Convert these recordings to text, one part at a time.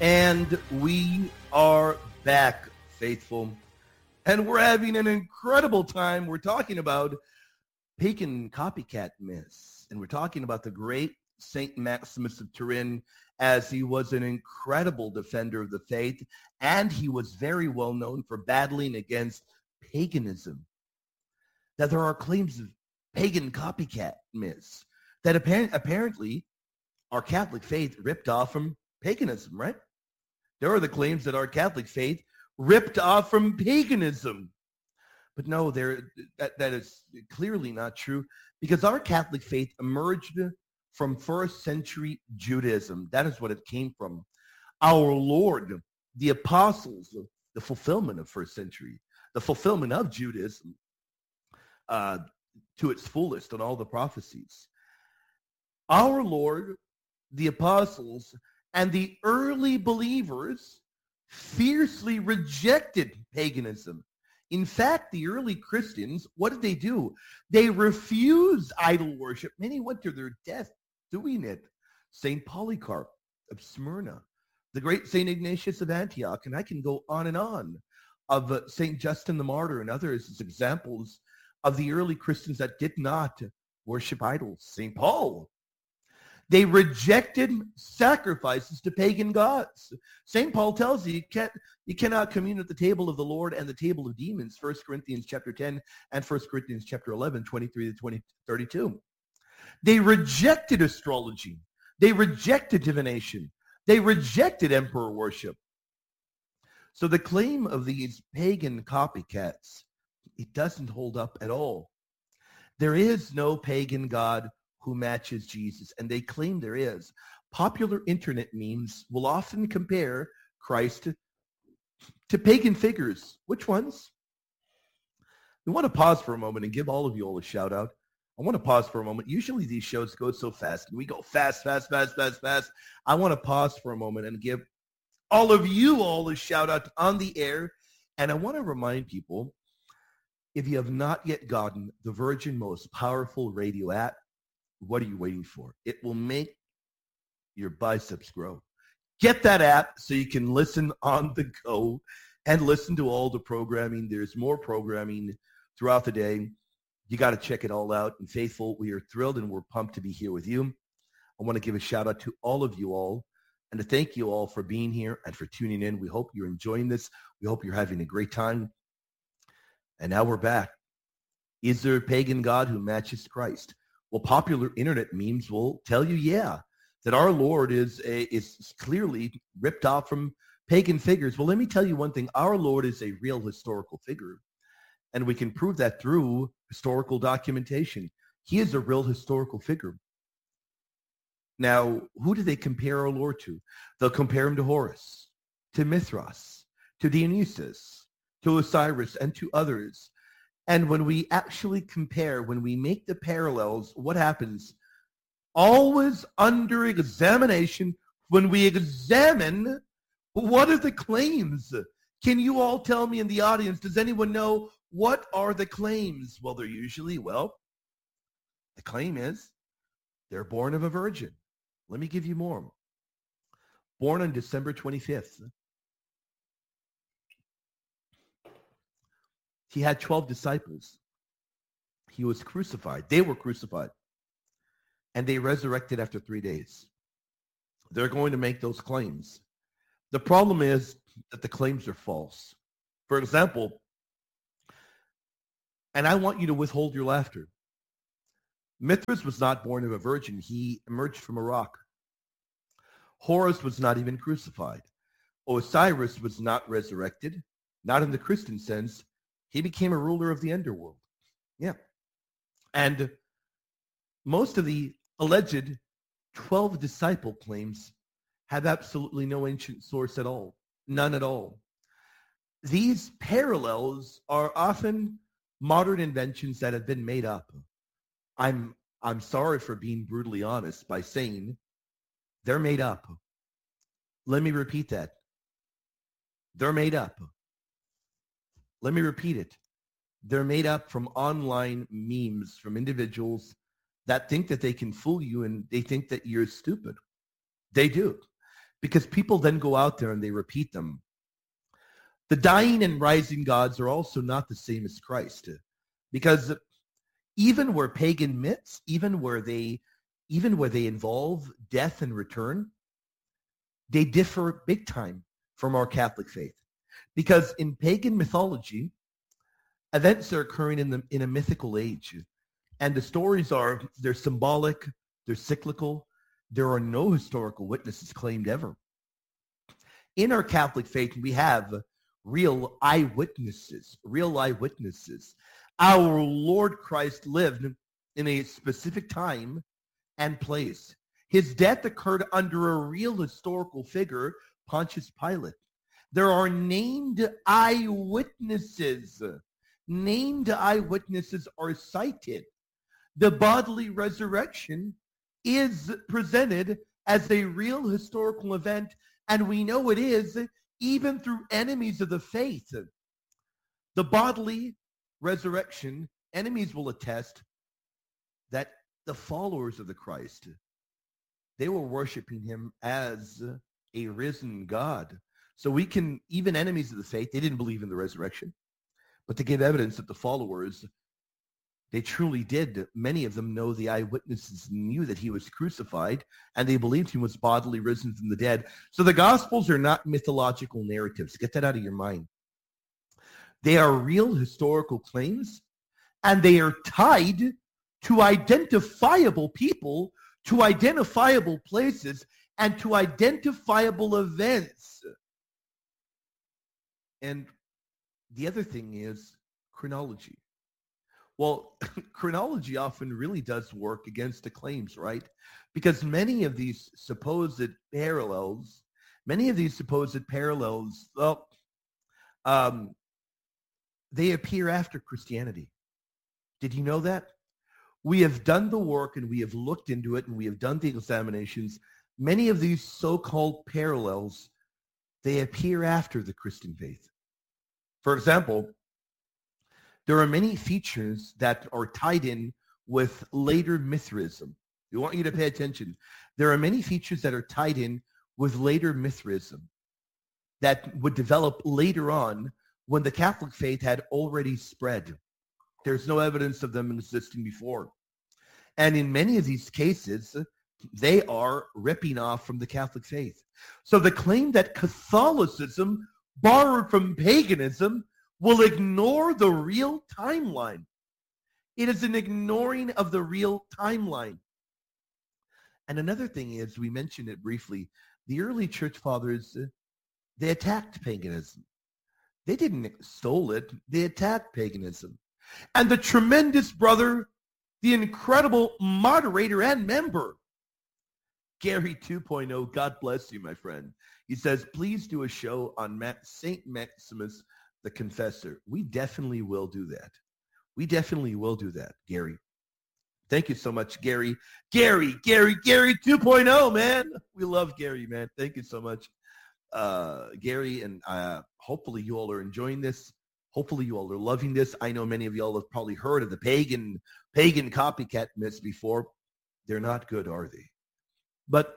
And we are back, faithful. And we're having an incredible time. We're talking about pagan copycat myths. And we're talking about the great Saint Maximus of Turin, as he was an incredible defender of the faith. And he was very well known for battling against paganism. That there are claims of pagan copycat myths that apparently our Catholic faith ripped off from paganism, right? There are the claims that our Catholic faith ripped off from paganism. But no, that is clearly not true, because our Catholic faith emerged from first century Judaism. That is what it came from. Our Lord, the apostles, the fulfillment of first century, the fulfillment of Judaism to its fullest on all the prophecies. Our Lord, the apostles, and the early believers fiercely rejected paganism. In fact, the early Christians, what did they do? They refused idol worship. Many went to their death doing it. St. Polycarp of Smyrna, the great St. Ignatius of Antioch, and I can go on, of St. Justin the Martyr and others as examples of the early Christians that did not worship idols. St. Paul. They rejected sacrifices to pagan gods. St. Paul tells you you cannot commune at the table of the Lord and the table of demons, 1 Corinthians chapter 10 and 1 Corinthians chapter 11, 23 to 32. They rejected astrology. They rejected divination. They rejected emperor worship. So the claim of these pagan copycats, it doesn't hold up at all. There is no pagan god who matches Jesus, and they claim there is. Popular internet memes will often compare Christ to pagan figures. Which ones? We want to pause for a moment and give all of you all a shout out. I want to pause for a moment. Usually these shows go so fast, and we go fast. I want to pause for a moment and give all of you all a shout out on the air. And I want to remind people, if you have not yet gotten the Virgin Most Powerful Radio app, what are you waiting for? It will make your biceps grow. Get that app so you can listen on the go and listen to all the programming. There's more programming throughout the day. You got to check it all out. And faithful, we are thrilled and we're pumped to be here with you. I want to give a shout out to all of you all and to thank you all for being here and for tuning in. We hope you're enjoying this. We hope you're having a great time. And now we're back. Is there a pagan god who matches Christ? Well, popular internet memes will tell you, that our Lord is clearly ripped off from pagan figures. Well, let me tell you one thing. Our Lord is a real historical figure, and we can prove that through historical documentation. He is a real historical figure. Now, who do they compare our Lord to? They'll compare him to Horus, to Mithras, to Dionysus, to Osiris, and to others. And when we actually compare, when we make the parallels, what happens? Always under examination, when we examine, what are the claims? Can you all tell me in the audience, does anyone know what are the claims? Well, they're usually, the claim is they're born of a virgin. Let me give you more. Born on December 25th. He had 12 disciples. He was crucified. They were crucified. And they resurrected after 3 days. They're going to make those claims. The problem is that the claims are false. For example, and I want you to withhold your laughter. Mithras was not born of a virgin. He emerged from a rock. Horus was not even crucified. Osiris was not resurrected, not in the Christian sense. He became a ruler of the underworld. Yeah. And most of the alleged 12 disciple claims have absolutely no ancient source at all. None at all. These parallels are often modern inventions that have been made up. I'm sorry for being brutally honest by saying they're made up. Let me repeat that. They're made up. Let me repeat it. They're made up from online memes from individuals that think that they can fool you and they think that you're stupid. They do. because people then go out there and they repeat them. The dying and rising gods are also not the same as Christ, because even where pagan myths, even where they involve death and return, they differ big time from our Catholic faith. Because in pagan mythology, events are occurring in a mythical age. And the stories they're symbolic, they're cyclical. There are no historical witnesses claimed ever. In our Catholic faith, we have real eyewitnesses. Our Lord Christ lived in a specific time and place. His death occurred under a real historical figure, Pontius Pilate. There are named eyewitnesses. Named eyewitnesses are cited. The bodily resurrection is presented as a real historical event, and we know it is even through enemies of the faith. The bodily resurrection, enemies will attest that the followers of the Christ, they were worshiping him as a risen God. So even enemies of the faith, they didn't believe in the resurrection, but to give evidence that the followers, they truly did. Many of them know the eyewitnesses knew that he was crucified, and they believed he was bodily risen from the dead. So the Gospels are not mythological narratives. Get that out of your mind. They are real historical claims, and they are tied to identifiable people, to identifiable places, and to identifiable events. And the other thing is chronology. Well, chronology often really does work against the claims, right? Because many of these supposed parallels, they appear after Christianity. Did you know that? We have done the work and we have looked into it and we have done the examinations. Many of these so-called parallels, they appear after the Christian faith. For example, there are many features that are tied in with later Mithraism. We want you to pay attention. There are many features that are tied in with later Mithraism that would develop later on when the Catholic faith had already spread. There's no evidence of them existing before. And in many of these cases, they are ripping off from the Catholic faith. So the claim that Catholicism borrowed from paganism will ignore the real timeline. It is an ignoring of the real timeline. And another thing is, we mentioned it briefly, the early church fathers, they attacked paganism. They didn't extol it. They attacked paganism. And the tremendous brother, the incredible moderator and member, Gary 2.0, God bless you, my friend. He says, please do a show on St. Maximus the Confessor. We definitely will do that. We definitely will do that, Gary. Thank you so much, Gary. Gary 2.0, man. We love Gary, man. Thank you so much, Gary. And hopefully you all are enjoying this. Hopefully you all are loving this. I know many of y'all have probably heard of the pagan copycat myths before. They're not good, are they? But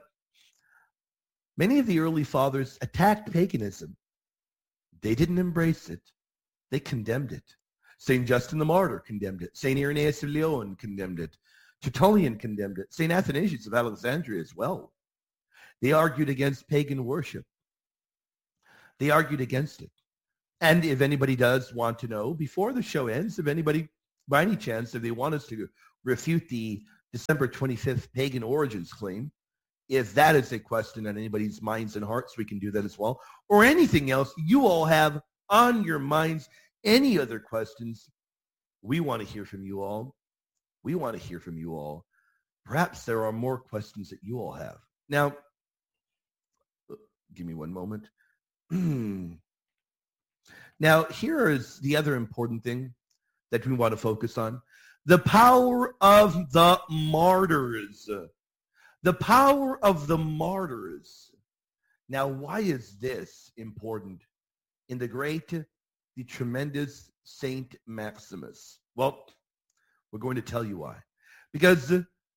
many of the early fathers attacked paganism. They didn't embrace it. They condemned it. St. Justin the Martyr condemned it. St. Irenaeus of Lyon condemned it. Tertullian condemned it. St. Athanasius of Alexandria as well. They argued against pagan worship. They argued against it. And if anybody does want to know, before the show ends, if anybody, by any chance, if they want us to refute the December 25th pagan origins claim, if that is a question on anybody's minds and hearts, we can do that as well. Or anything else you all have on your minds, any other questions, we want to hear from you all. We want to hear from you all. Perhaps there are more questions that you all have. Now, give me one moment. Now, here is the other important thing that we want to focus on. The power of the martyrs. The power of the martyrs. Now, why is this important in the great, the tremendous Saint Maximus? Well, we're going to tell you why. Because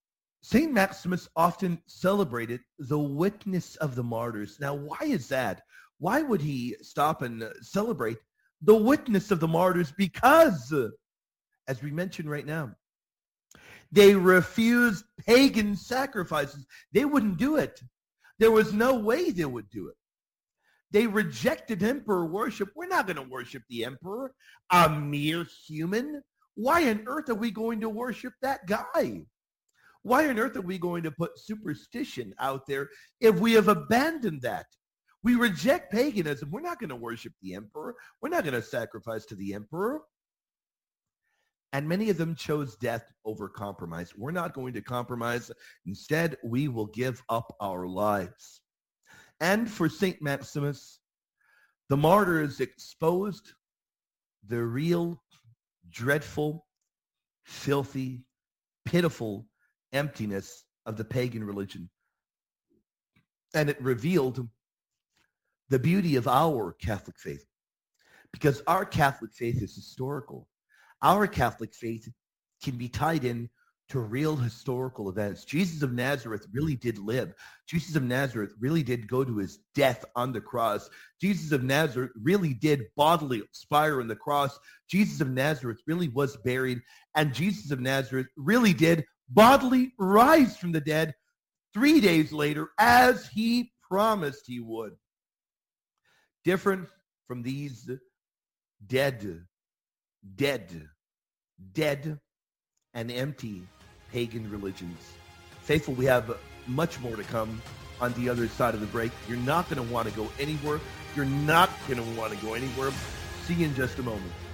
St. Maximus often celebrated the witness of the martyrs. Now, why is that? Why would he stop and celebrate the witness of the martyrs? Because, as we mentioned right now, they refused pagan sacrifices. They wouldn't do it. There was no way they would do it. They rejected emperor worship. We're not going to worship the emperor, a mere human. Why on earth are we going to worship that guy? Why on earth are we going to put superstition out there if we have abandoned that? We reject paganism. We're not going to worship the emperor. We're not going to sacrifice to the emperor. And many of them chose death over compromise. We're not going to compromise. Instead, we will give up our lives. And for St. Maximus, the martyrs exposed the real, dreadful, filthy, pitiful emptiness of the pagan religion. And it revealed the beauty of our Catholic faith, because our Catholic faith is historical. Our Catholic faith can be tied in to real historical events. Jesus of Nazareth really did live. Jesus of Nazareth really did go to his death on the cross. Jesus of Nazareth really did bodily expire on the cross. Jesus of Nazareth really was buried. And Jesus of Nazareth really did bodily rise from the dead 3 days later, as he promised he would. Different from these dead and empty pagan religions. Faithful, we have much more to come on the other side of the break. You're not going to want to go anywhere. You're not going to want to go anywhere. See you in just a moment.